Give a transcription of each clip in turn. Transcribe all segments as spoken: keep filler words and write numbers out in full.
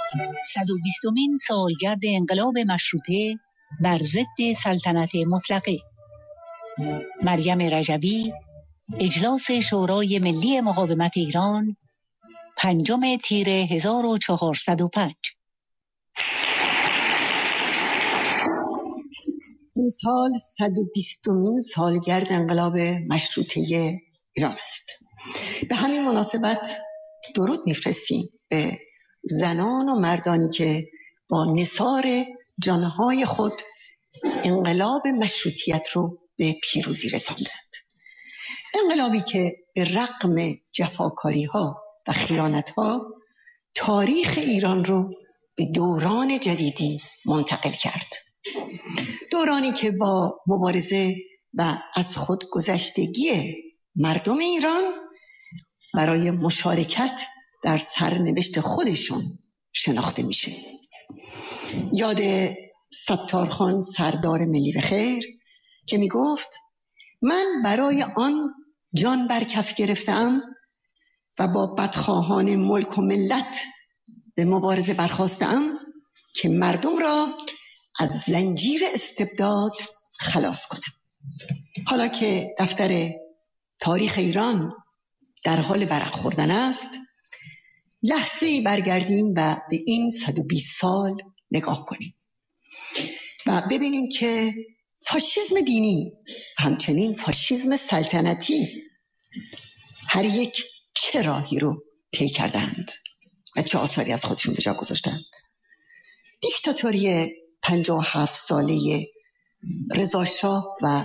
صد و بیستمین سالگرد انقلاب مشروطه بر ضد سلطنت مطلقه. مریم رجبی، اجلاس شورای ملی مقاومت ایران، پنجم تیر هزار و چهارصد و پنج. این سال صد و بیستمین سالگرد انقلاب مشروطه ایران است. به همین مناسبت درود می‌فرستیم به زنان و مردانی که با نثار جانهای خود انقلاب مشروطیت رو به پیروزی رساندند. انقلابی که به رغم جفاکاری‌ها و خیانت‌ها تاریخ ایران رو به دوران جدیدی منتقل کرد. دورانی که با مبارزه و از خود گذشتگی مردم ایران برای مشارکت در سرنوشت خودشون شناخته میشه. یاد ستارخان سردار ملی بخیر که میگفت من برای آن جان بر کف گرفتم و با بدخواهان ملک و ملت به مبارزه برخاستم که مردم را از زنجیر استبداد خلاص کنم. حالا که دفتر تاریخ ایران در حال ورق خوردن است، لحظه‌ای برگردیم و به این صد و بیست سال نگاه کنیم و ببینیم که فاشیسم دینی همچنین فاشیسم سلطنتی هر یک چه راهی رو طی کردند و چه آثاری از خودشون به جا گذاشتند. دیکتاتوری پنجاه و هفت ساله رضا شاه و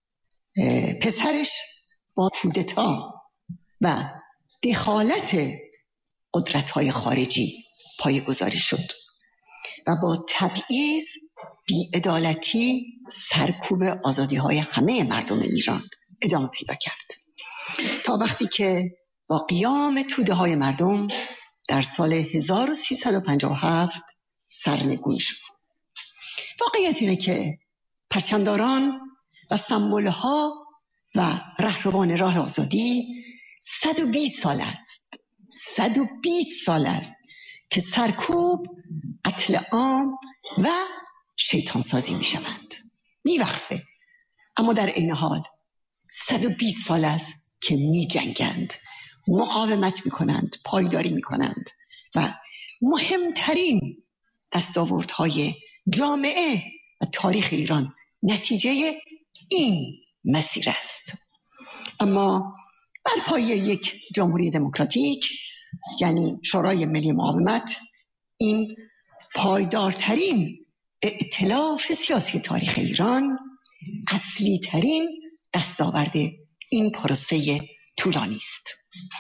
پسرش با کودتا و دخالت قدرت‌های خارجی پایه‌گذاری شد و با تبعیض، بی‌عدالتی، سرکوب آزادی‌های همه مردم ایران ادامه پیدا کرد تا وقتی که با قیام توده‌های مردم در سال هزار و سیصد و پنجاه و هفت سرنگون شد. واقعیت اینه که پرچمداران و سمبول‌ها و رهروان راه آزادی صد و بیست سال است صد و بیست سال است که سرکوب، قتل عام و شیطان سازی می شوند. می وقفه، اما در این حال صد و بیست سال است که می جنگند، مقاومت می کنند، پایداری می کنند و مهمترین دستاوردهای جامعه و تاریخ ایران نتیجه این مسیر است. اما بر پایه یک جمهوری دموکراتیک یعنی شورای ملی مقاومت، این پایدارترین ائتلاف سیاسی تاریخ ایران، اصلی ترین دستاورد این پروسه طولانی است.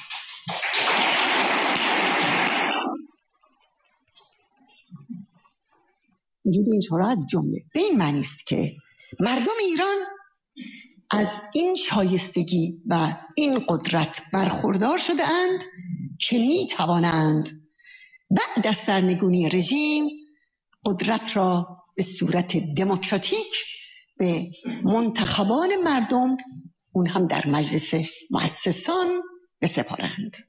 وجود این شورا از جمله به این معنی است که مردم ایران از این شایستگی و این قدرت برخوردار شده اند که می توانند بعد از سرنگونی رژیم قدرت را به صورت دموکراتیک به منتخبان مردم، اون هم در مجلس مؤسسان، بسپارند.